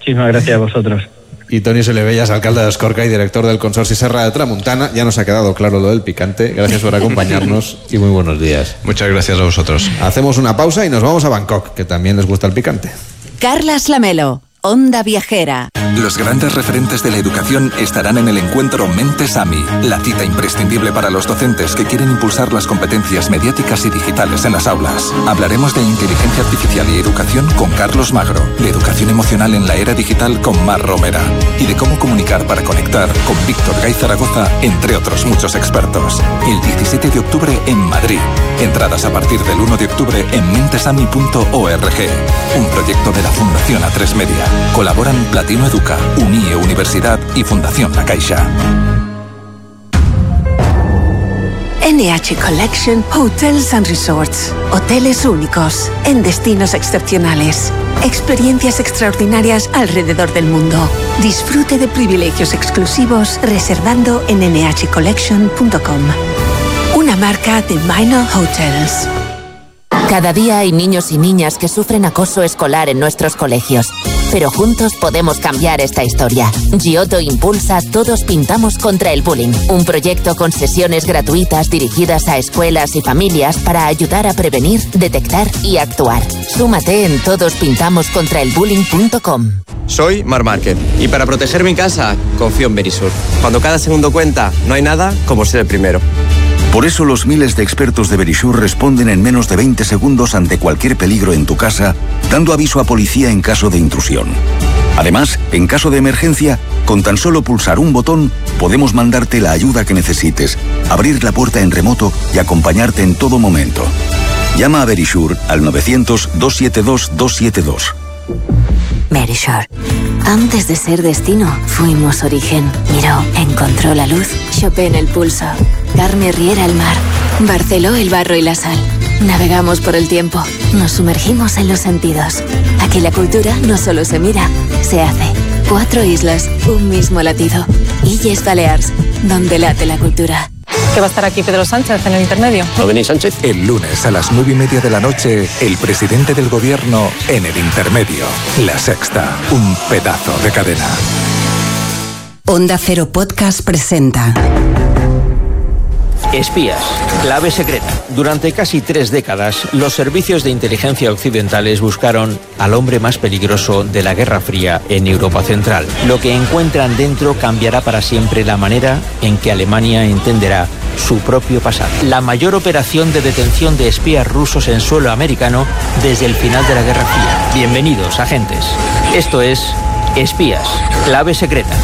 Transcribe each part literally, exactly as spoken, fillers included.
Muchísimas gracias a vosotros. Y Toni Solebellas, alcalde de Escorca y director del Consorci Serra de Tramuntana. Ya nos ha quedado claro lo del picante. Gracias por acompañarnos y muy buenos días. Muchas gracias a vosotros. Hacemos una pausa y nos vamos a Bangkok, que también les gusta el picante. Carlas Lamelo, Onda Viajera. Los grandes referentes de la educación estarán en el encuentro Mentes AMI, la cita imprescindible para los docentes que quieren impulsar las competencias mediáticas y digitales en las aulas. Hablaremos de inteligencia artificial y educación con Carlos Magro, de educación emocional en la era digital con Mar Romera y de cómo comunicar para conectar con Víctor Gay Zaragoza, entre otros muchos expertos. El diecisiete de octubre en Madrid. Entradas a partir del uno de octubre en mentesami punto org. Un proyecto de la Fundación A tres Media. Colaboran Platino Educa, Unie Universidad y Fundación La Caixa. N H Collection Hotels and Resorts. Hoteles únicos, en destinos excepcionales. Experiencias extraordinarias alrededor del mundo. Disfrute de privilegios exclusivos reservando en ene hache collection punto com. Una marca de Minor Hotels. Cada día hay niños y niñas que sufren acoso escolar en nuestros colegios. Pero juntos podemos cambiar esta historia. Giotto impulsa Todos Pintamos contra el Bullying, un proyecto con sesiones gratuitas dirigidas a escuelas y familias para ayudar a prevenir, detectar y actuar. Súmate en todos pintamos contra el bullying punto com. Soy Mar Márquez y para proteger mi casa confío en Verisur. Cuando cada segundo cuenta, no hay nada como ser el primero. Por eso los miles de expertos de Verisur responden en menos de veinte segundos ante cualquier peligro en tu casa, dando aviso a policía en caso de intrusión. Además, en caso de emergencia, con tan solo pulsar un botón, podemos mandarte la ayuda que necesites, abrir la puerta en remoto y acompañarte en todo momento. Llama a Verisur al novecientos, doscientos setenta y dos, doscientos setenta y dos. Verisur. Antes de ser destino, fuimos origen. Miró, encontró la luz, Chopin el pulso, Carme Riera el mar, Barceló el barro y la sal. Navegamos por el tiempo, nos sumergimos en los sentidos. Aquí la cultura no solo se mira, se hace. Cuatro islas, un mismo latido. Illes Balears, donde late la cultura. ¿Que va a estar aquí Pedro Sánchez en el intermedio? ¿No venís, Sánchez? El lunes a las nueve y media de la noche, el presidente del gobierno en el intermedio. La Sexta, un pedazo de cadena. Onda Cero Podcast presenta Espías, clave secreta. Durante casi tres décadas, los servicios de inteligencia occidentales buscaron al hombre más peligroso de la Guerra Fría en Europa Central. Lo que encuentran dentro cambiará para siempre la manera en que Alemania entenderá su propio pasado. La mayor operación de detención de espías rusos en suelo americano desde el final de la Guerra Fría. Bienvenidos, agentes. Esto es Espías, clave secreta.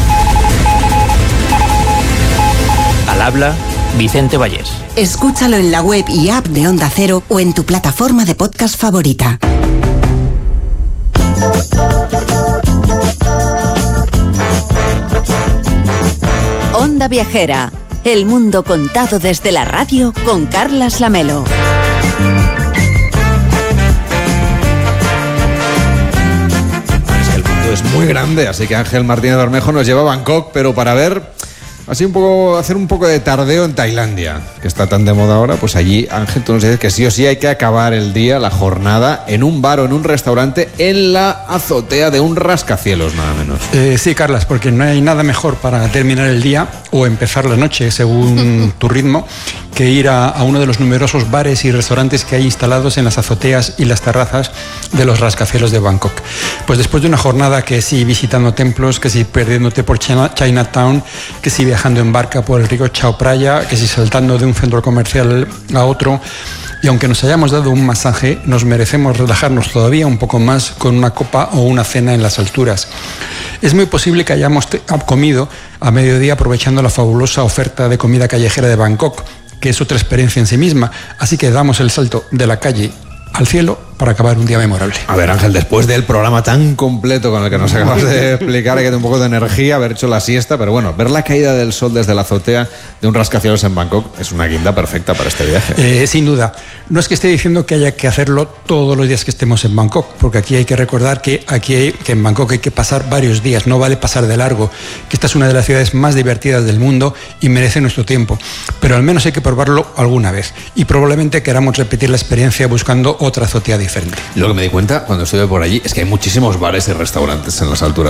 Al habla Vicente Vallés. Escúchalo en la web y app de Onda Cero o en tu plataforma de podcast favorita. Onda Viajera. El mundo contado desde la radio con Carlas Lamelo. El mundo es muy grande, así que Ángel Martínez Bermejo nos lleva a Bangkok, pero para ver... Así un poco, hacer un poco de tardeo en Tailandia, que está tan de moda ahora, pues allí, Ángel, tú nos dices que sí o sí hay que acabar el día, la jornada, en un bar o en un restaurante, en la azotea de un rascacielos, nada menos. Eh, sí, Carlas, porque no hay nada mejor para terminar el día o empezar la noche, según tu ritmo, que ir a, a uno de los numerosos bares y restaurantes que hay instalados en las azoteas y las terrazas de los rascacielos de Bangkok. Pues después de una jornada que sí visitando templos, que sí perdiéndote por China, Chinatown, que sí viajando en barca por el río Chao Phraya, que sí saltando de un centro comercial a otro, y aunque nos hayamos dado un masaje, nos merecemos relajarnos todavía un poco más con una copa o una cena en las alturas. Es muy posible que hayamos te- comido a mediodía aprovechando la fabulosa oferta de comida callejera de Bangkok, que es otra experiencia en sí misma, así que damos el salto de la calle al cielo para acabar un día memorable. A ver, Ángel, después del programa tan completo con el que nos acabas de explicar, hay que tener un poco de energía, haber hecho la siesta, pero bueno, ver la caída del sol desde la azotea de un rascacielos en Bangkok es una guinda perfecta para este viaje. Eh, sin duda. No es que esté diciendo que haya que hacerlo todos los días que estemos en Bangkok, porque aquí hay que recordar que aquí hay, que en Bangkok hay que pasar varios días, no vale pasar de largo, que esta es una de las ciudades más divertidas del mundo y merece nuestro tiempo, pero al menos hay que probarlo alguna vez y probablemente queramos repetir la experiencia buscando otra azotea diferente. Lo que me di cuenta cuando estuve por allí es que hay muchísimos bares y restaurantes en las alturas